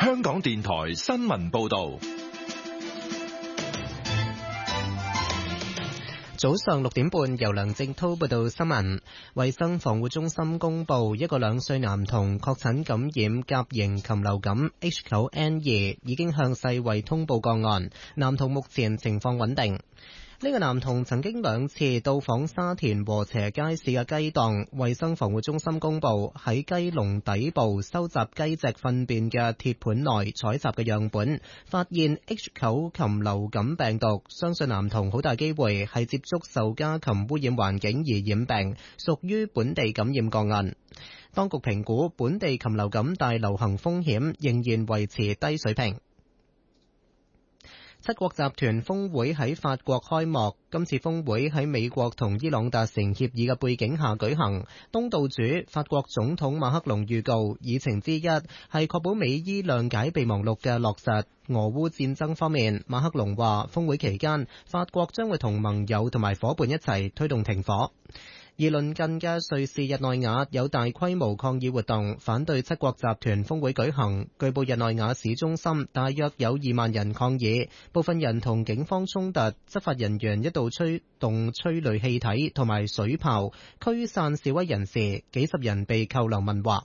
香港電台新聞報道。 早上6點半，由梁正滔報道新聞。衛生防護中心公布，一個2歲男童確診感染甲型禽流感 H9N2，已經向世衛通報個案。男童目前情況穩定。呢個男童曾經2次到訪沙田禾輋街市嘅雞檔，衛生防護中心公布喺雞籠底部收集雞隻糞便嘅鐵盤內採集嘅樣本，發現 H9 禽流感病毒，相信男童好大機會係接觸受家禽污染環境而染病，屬於本地感染個案。當局評估本地禽流感大流行風險仍然維持低水平。七國集團峰會喺法國開幕，今次峰會喺美國同伊朗達成協議嘅背景下舉行。東道主法國總統馬克龍預告，議程之一係確保美伊諒解備忘錄嘅落實。俄烏戰爭方面，馬克龍話峰會期間，法國將會同盟友同埋夥伴一齊推動停火。而鄰近嘅瑞士日內瓦有大規模抗議活動，反對七國集團峰會舉行。據報日內瓦市中心大約有2萬人抗議，部分人同警方衝突，執法人員一度吹動催淚氣體同埋水炮驅散示威人士，幾十人被扣留問話。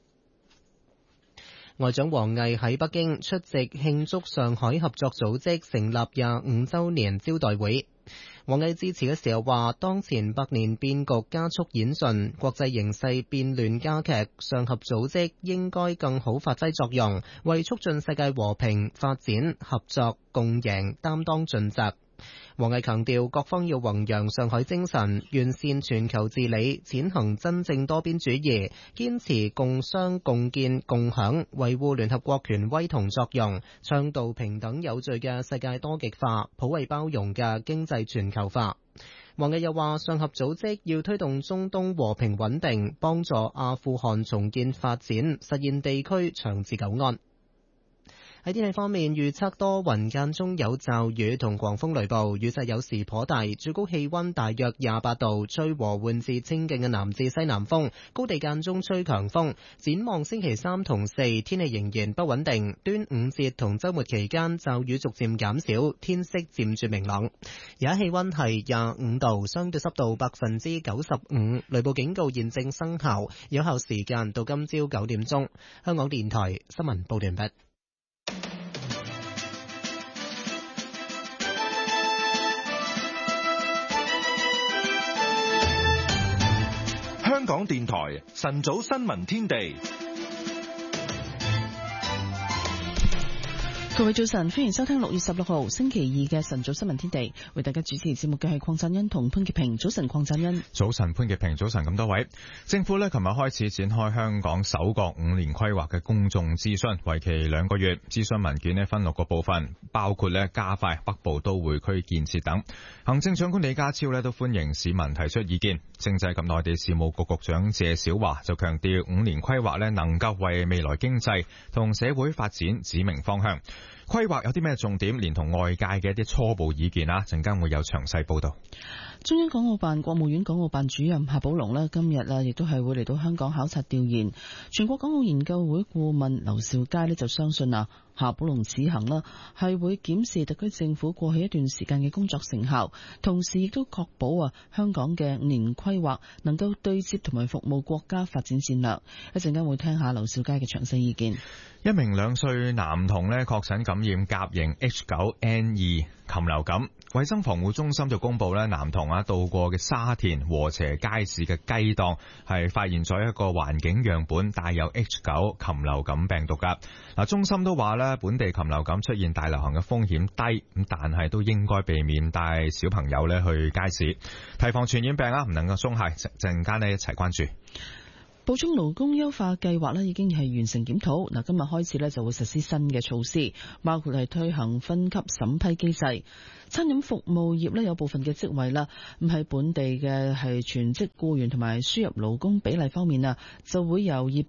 外長王毅喺北京出席慶祝上海合作組織成立25週年招待會。王毅致辭嘅時候話，當前百年變局加速演進，國際形勢變亂加劇，上合組織應該更好發揮作用，為促進世界和平發展、合作共贏擔當盡責。王毅強調，各方要弘揚上海精神，完善全球治理，踐行真正多邊主義，堅持共商共建共享，維護聯合國權威同作用，倡導平等有序嘅世界多極化，普惠包容嘅經濟全球化。王毅又話，上合組織要推動中東和平穩定，幫助阿富汗重建發展，實現地區長治久安。喺天氣方面，預測多雲間中有驟雨同狂風雷暴，雨勢有時頗大，最高氣溫大約28度，吹和緩至清勁嘅南至西南風，高地間中吹強風。展望星期3同4，天氣仍然不穩定。端午節同週末期間驟雨逐漸減少，天色漸轉明朗。而家氣溫係25度，相對濕度95%，雷暴警告現正生效，有效時間到今朝9點鐘。香港電台新聞報完畢。 香港電台晨早新聞天地。 各位早晨，歡迎收聽6月16號星期2嘅晨早新聞天地。為大家主持節目嘅係鄺振恩同潘潔平。早晨，鄺振恩。 早晨，潘潔平。早晨，咁多位。政府呢，琴日開始展開香港首個5年規劃嘅公眾諮詢，為期2個月。諮詢文件呢分6個部分，包括呢加快北部都會區建設等。行政長官李家超呢都歡迎市民提出意見。政制及內地事務局局長謝小華就強調5年規劃呢能夠為未來經濟同社會發展指明方向。規劃有啲咩重點，連同外界嘅一啲初步意見啊，陣間會有詳細報道。 中央港澳辦國務院港澳辦主任夏寶龍今日亦都係會嚟到香港考察調研。全國港澳研究會顧問劉兆佳就相信夏寶龍此行係會檢視特區政府過去一段時間嘅工作成效，同時亦都確保香港嘅5年規劃能夠對接同埋服務國家發展戰略。一陣間會聽下劉兆佳嘅詳細意見。 一名2歲男童確診感染甲型 H9N2 禽流感，衛生防護中心就公布男童到過嘅沙田禾輋街市嘅雞檔係發現咗一個環境樣本帶有 H9 禽流感病毒噶。中心都話本地禽流感出現大流行嘅風險低，但係都應該避免帶小朋友去街市，提防傳染病唔能夠鬆懈。陣間一齊關注。 補充勞工優化計劃已經係完成檢討，今日開始就會實施新嘅措施，包括係推行分級審批機制。餐飲服務業有部分嘅職位咁喺本地嘅係全職僱員同埋輸入勞工比例方面就會由2:1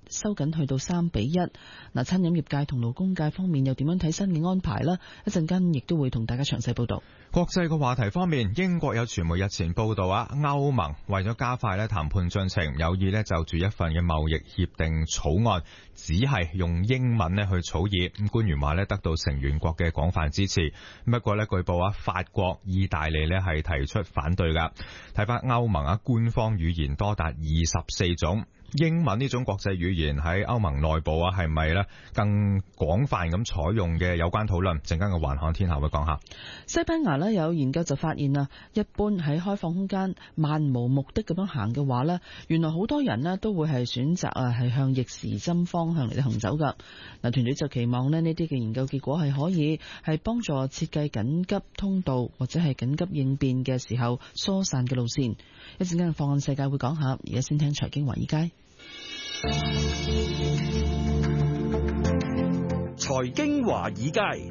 收緊去到3:1。餐飲業界同勞工界方面又點樣睇新嘅安排呢？一陣間亦都會同大家詳細報道。 國際嘅話題方面，英國有傳媒日前報道歐盟為咗加快談判進程，有意就住一份嘅貿易協定草案，只係用英文去草擬。咁官員話得到成員國嘅廣泛支持。不過據報法國、意大利係提出反對噶。睇翻歐盟官方語言多達24種。英文呢種國際語言喺歐盟內部係咪更廣泛咁採用嘅有關討論？陣間嘅環看天下會講下。 西班牙有研究就發現一般喺開放空間漫無目的咁樣行嘅話原來好多人都會係選擇係向逆時針方向嚟行走噶。團隊就期望呢啲嘅研究結果係可以係幫助設計緊急通道或者係緊急應變嘅時候疏散嘅路線。一陣間嘅放眼世界會講下，而家先聽財經華爾街。 財經華爾街，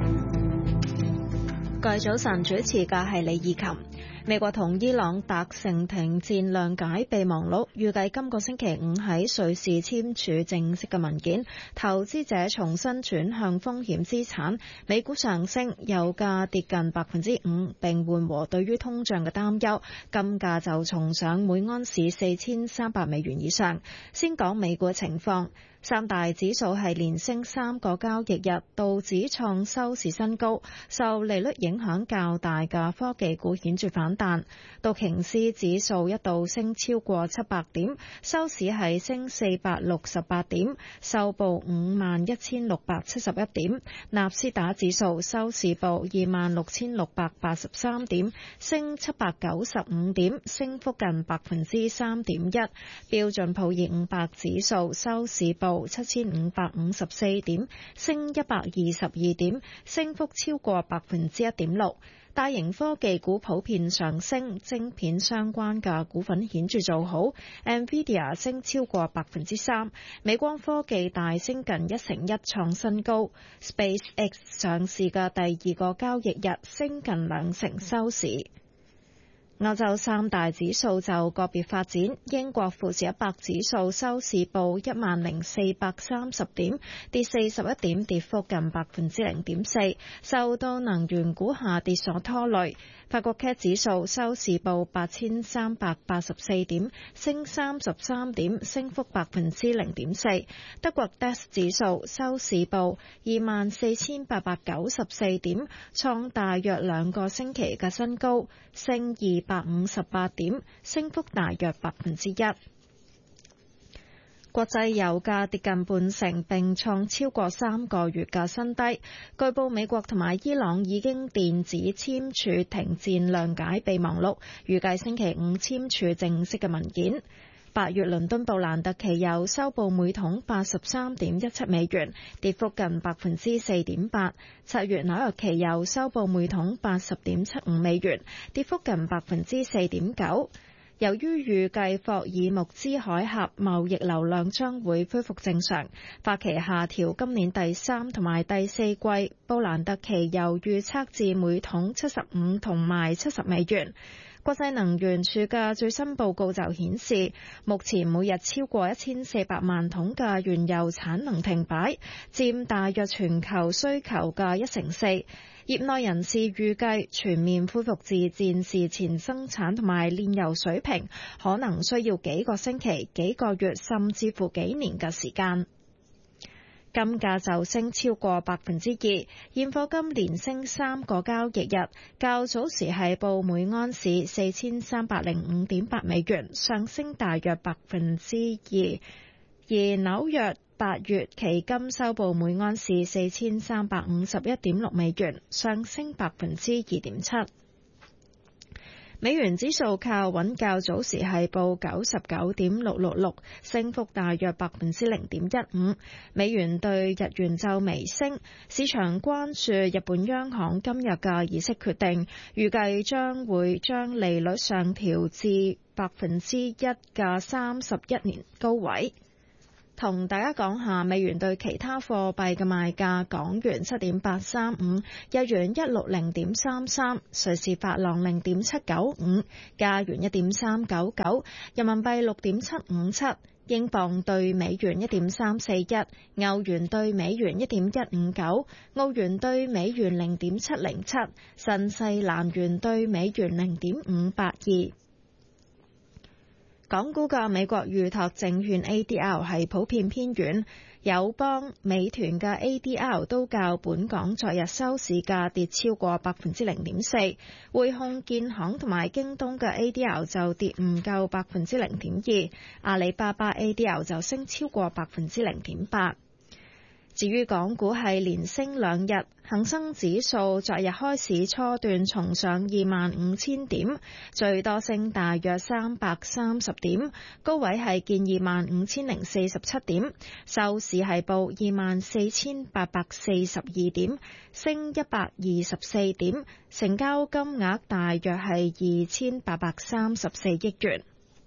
各位早晨，主持嘅係李以琴。美國同伊朗達成停戰諒解備忘錄，預計今個星期五喺瑞士簽署正式嘅文件。投資者重新轉向風險資產，美股上升，油價跌近 5%， 並緩和對於通脹嘅擔憂。金價就重上每安士4300美元以上。先講美股嘅情況。三大指數係連升3個交易日，道指創收市新高，受利率影響較大嘅科技股顯著反彈。道瓊斯指數一度升超過700點，收市係升468點，收報51,671點。納斯達指數收市報26,683點，升795點，升幅近 3.1%。標準普爾500指數收市報7554點，升122點，升幅超過 1.6%。大型科技股普遍上升，晶片相關嘅股份顯著做好。NVIDIA 升超過 3%， 美光科技大升近1%，創新高。SpaceX 上市嘅第二個交易日升近2%收市。歐洲三大指數就個別發展，英國富時100指數收市報10,430點，跌41點，跌幅近 0.4%， 受到能源股下跌所拖累。法國 CAC 指數收市報8,384點，升33點，升幅 0.4%。德國 DAX 指數收市報24,894點，創大約2個星期嘅新高，升258點，升幅大約 1%。國際油價跌近半成，並創超過3個月嘅新低。據報美國同埋伊朗已經電子簽署停戰諒解備忘錄，預計星期五簽署正式嘅文件。8月倫敦布蘭特期油收報每桶83.17美元，跌幅近 4.8%。7月紐約期油收報每桶80.75美元，跌幅近 4.9%。由於預計霍爾木茲海峽貿易流量將會恢復正常，花旗下調今年第3同埋第4季布蘭特期油預測至每桶75同埋70美元。國際能源署嘅最新報告就顯示，目前每日超過1400萬桶嘅原油產能停擺，佔大約全球需求嘅4%。業內人士預計全面恢復至戰事前生產同埋煉油水平，可能需要幾個星期、幾個月，甚至乎幾年嘅時間。金價就升超過 2%， 現貨金連升3個交易日，較早時係報每安士4305.8美元，上升大約 2%。而紐約8月期金收報每安士4351.6美元，上升 2.7%。美元指數靠穩，較早時係報99.666，升幅大約 0.15%。美元對日元就微升，市場關注日本央行今日嘅議息決定，預計將會將利率上調至 1% 嘅31年高位。同大家講下美元對其他貨幣嘅賣價：港元7.835，日元160.33，瑞士法郎0.795，加元1.399，人民幣6.757， 英鎊對美元1.341，歐元對美元1.159，澳元對美元0.707，新西蘭元對美元0.582。港股嘅美國預託證券 ADR 係普遍偏軟，友邦、美團嘅 ADR 都較本港昨日收市價跌超過 0.4%， 匯控、建行同埋京東嘅 ADR 就跌唔夠 0.2%， 阿里巴巴 ADR 就升超過 0.8%。至於港股係連升兩日，恒生指數昨日開市初段重上25,000點，最多升大約330點，高位係見25,047點，收市係報24,842點，升124點，成交金額大約係2,834億元。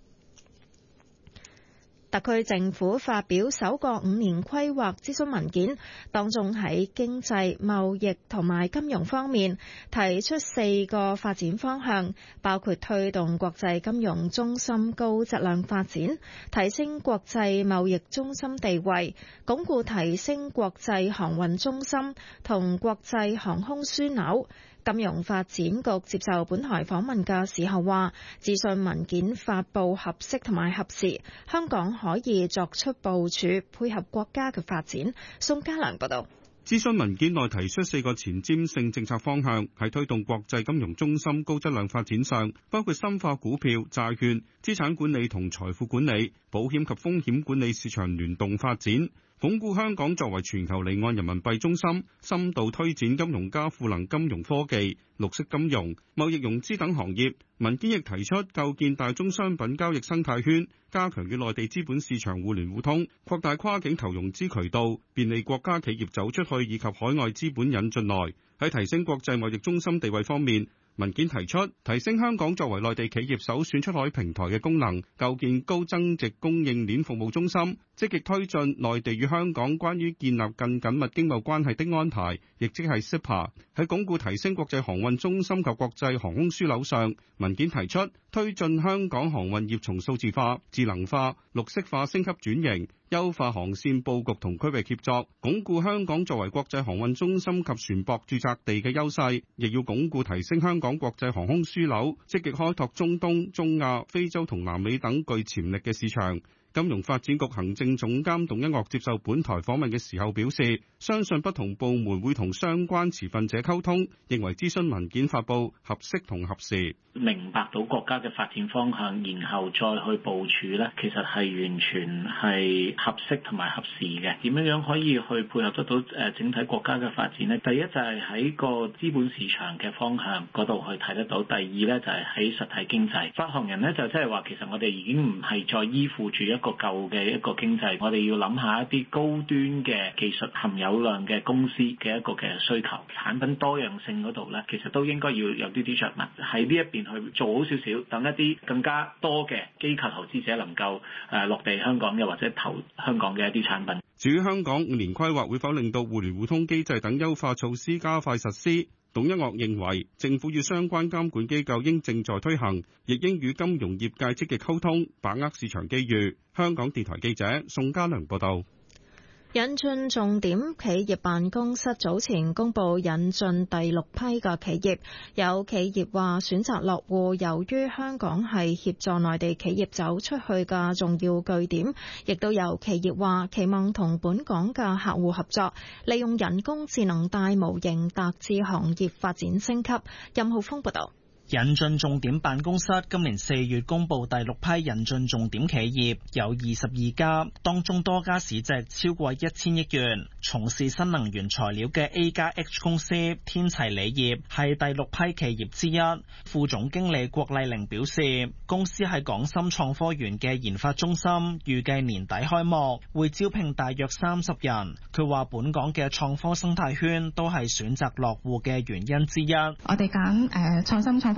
特區政府發表首個5年規劃諮詢文件，當中喺經濟、貿易同埋金融方面提出4個發展方向，包括推動國際金融中心高質量發展，提升國際貿易中心地位，鞏固提升國際航運中心同國際航空樞紐。金融發展局接受本台訪問嘅時候話，諮詢文件發布合適同埋合時，香港可以作出部署，配合國家嘅發展。宋家良報道。 諮詢文件內提出4個前瞻性政策方向，喺推動國際金融中心高質量發展上，包括深化股票、債券、資產管理同財富管理、保險及風險管理市場聯動發展，鞏固香港作為全球離岸人民幣中心，深度推展金融加賦能金融科技、綠色金融、貿易融資等行業。文件亦提出構建大宗商品交易生態圈，加強與內地資本市場互聯互通，擴大跨境投融資渠道，便利國家企業走出去以及海外資本引進來。喺提升國際貿易中心地位方面，文件提出提升香港作為內地企業首選出海平台嘅功能，構建高增值供應鏈服務中心，積極推進內地與香港關於建立更緊密經貿關係的安排，亦即係 CEPA。喺鞏固提升國際航運中心及國際航空樞紐上，文件提出推進香港航運業從數字化、智能化、綠色化升級轉型，優化航線佈局同區域協作，鞏固香港作為國際航運中心及船舶註冊地嘅優勢，亦要鞏固提升香港國際航空樞紐，積極開拓中東、中亞、非洲同南美等具潛力嘅市場。金融發展局行政總監董一嶽接受本台訪問嘅時候表示，相信不同部門會同相關持份者溝通，認為諮詢文件發布合適同合時。 明白到國家嘅發展方向，然後再去部署呢，其實係完全係合適同埋合時嘅。點樣可以去配合得到整體國家嘅發展呢？第一就係喺個資本市場嘅方向嗰度去睇得到，第二呢就係喺實體經濟。發行人呢就即係話，其實我哋已經唔係再依附住一個舊嘅一個經濟，我哋要諗下一啲高端嘅技術含有量嘅公司嘅一個嘅需求，產品多樣性嗰度呢，其實都應該要有啲着墨喺呢一邊去做好少少，等一啲更加多嘅機構投資者能夠落地香港嘅或者投香港嘅一啲產品。 至於香港5年規劃會否令到互聯互通機制等優化措施加快實施，董一嶽認為政府與相關監管機構應正在推行，亦應與金融業界積極溝通，把握市場機遇。香港電台記者宋家良報道。 引進重點企業辦公室早前公布引進第6批嘅企業，有企業話選擇落戶，由於香港係協助內地企業走出去嘅重要據點，亦都有企業話期望同本港嘅客戶合作，利用人工智能大模型達至行業發展升級。任浩峰報道。 引進重點辦公室今年4月公布第6批引進重點企業，有22家，當中多家市值超過1000億元。從事新能源材料嘅 A+H 公司天齊鋰業係第6批企業之一。副總經理郭麗玲表示，公司喺港深創科園嘅研發中心預計年底開幕，會招聘大約30人。佢話本港嘅創科生態圈都係選擇落戶嘅原因之一。 我哋揀創深創科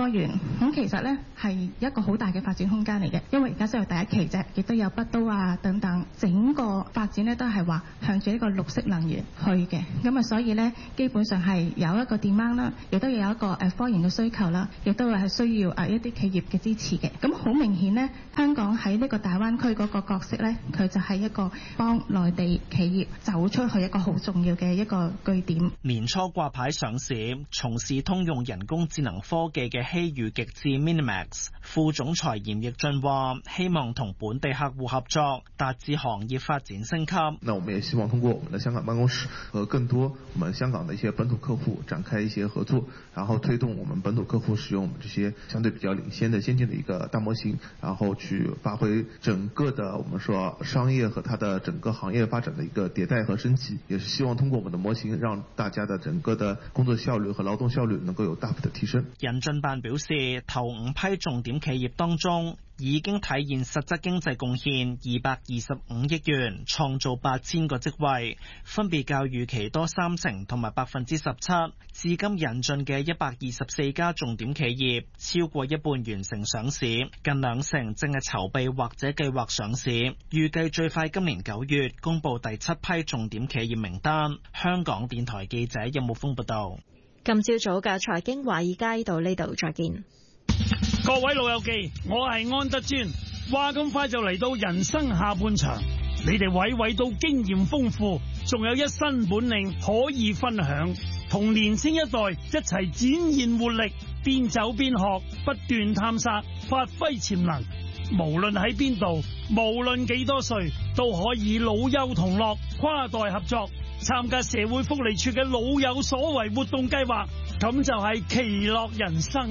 科園，咁其實呢係一個好大嘅發展空間嚟嘅，因為而家先係第一期啫，亦都有北都啊等等，整個發展呢都係話向住一個綠色能源去嘅，咁啊所以呢，基本上係有一個 demand 啦，亦都有一個科研嘅需求啦，亦都係需要一啲企業嘅支持嘅。咁好明顯呢，香港喺呢個大灣區嗰個角色呢，佢就係一個幫內地企業走出去一個好重要嘅一個據點。 年初掛牌上市，從事通用人工智能科技嘅希宇極智 Minimax 副總裁嚴奕俊話：希望同本地客戶合作，達至行業發展升級。 那我們也希望通過我們的香港辦公室和更多我們香港的一些本土客戶展開一些合作，然後推動我們本土客戶使用我們這些相對比較領先的先進的一個大模型，然後去發揮整個的我們說商業和它的整個行業發展的一個迭代和升級，也是希望通過我們的模型，讓大家的整個的工作效率和勞動效率能夠有大幅的提升。 引進辦表示，頭5批重點企業當中，已經體現實質經濟貢獻225億元，創造8000個職位，分別較預期多30%同埋17%。至今引進嘅124家重點企業，超過一半完成上市，近20%正係籌備或者計劃上市。預計最快今年9月公布第7批重點企業名單。香港電台記者任慕峰報道。 今朝早嘅財經華爾街到呢度再見。 各位老友記，我係安德尊。話咁快就嚟到人生下半場，你哋娓娓到經驗豐富，仲有一身本領可以分享，同年輕一代一齊展現活力，邊走邊學，不斷探索，發揮潛能。無論喺邊度，無論幾多歲，都可以老幼同樂，跨代合作，參加社會福利處嘅老有所為活動計劃，咁就係其樂人生。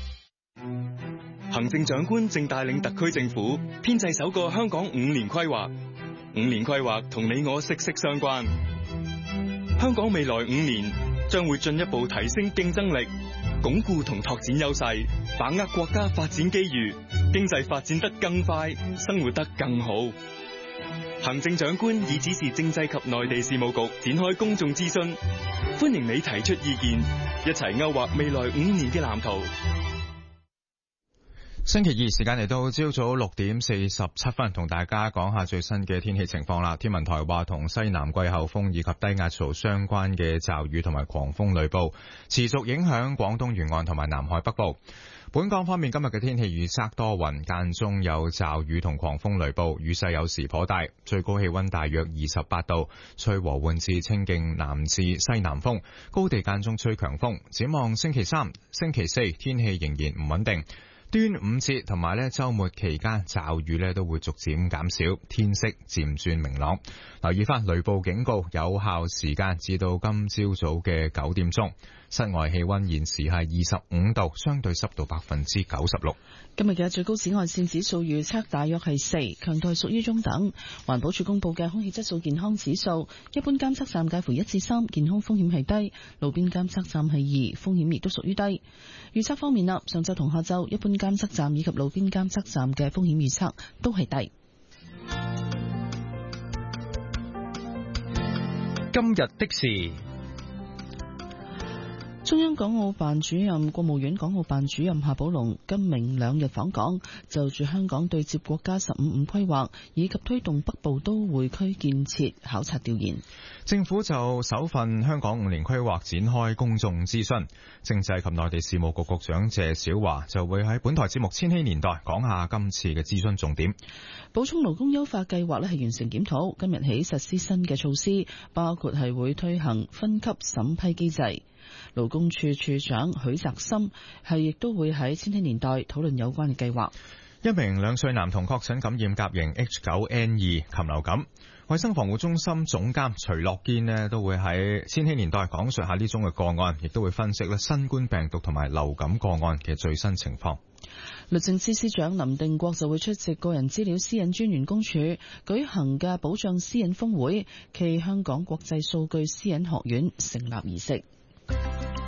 行政長官正帶領特區政府編製首個香港5年規劃，5年規劃同你我息息相關。香港未來5年將會進一步提升競爭力，鞏固同拓展優勢，把握國家發展機遇，經濟發展得更快，生活得更好。行政長官已指示政制及內地事務局展開公眾諮詢，歡迎你提出意見，一齊勾畫未來5年嘅藍圖。 星期二時間嚟到朝早6點47分，同大家講下最新嘅天氣情況啦。天文台話，同西南季候風以及低壓槽相關嘅驟雨同埋狂風雷暴持續影響廣東沿岸同埋南海北部。本港方面，今日嘅天氣預測多雲，間中有驟雨同狂風雷暴，雨勢有時頗大，最高氣溫大約28度，吹和緩至清勁南至西南風，高地間中吹強風。展望星期3、星期4，天氣仍然唔穩定。端午節同埋週末期間驟雨都會逐漸減少，天色漸轉明朗。留意翻雷暴警告有效時間至到今朝早嘅9點鐘。室外氣溫現時係25度，相對濕度96%。 今日嘅最高紫外線指數預測大約係4，強度係屬於中等。環保署公布嘅空氣質素健康指數，一般監測站介乎1至3，健康風險係低；路邊監測站係2，風險亦都屬於低。預測方面啦，上晝同下晝一般監測站以及路邊監測站嘅風險預測都係低。 今日的事。 中央港澳辦主任、國務院港澳辦主任夏寶龍今明2日訪港，就住香港對接國家15規劃以及推動北部都會區建設考察調研。 政府就首份香港5年規劃展開公眾諮詢，政制及內地事務局局長謝小華就會喺本台節目《千禧年代》講下今次嘅諮詢重點。 補充勞工優化計劃係完成檢討，今日起實施新嘅措施，包括係會推行分級審批機制。勞工處處長許澤森亦都會喺千禧年代討論有關嘅計劃。 一名2歲男童確診感染甲型 H9N2 禽流感，衛生防護中心總監徐樂堅都會喺千禧年代講述下呢宗嘅個案，亦都會分析新冠病毒同埋流感個案嘅最新情況。 律政司司長林定國就會出席個人資料私隱專員公署舉行嘅保障私隱峰會暨香港國際數據私隱學院成立儀式。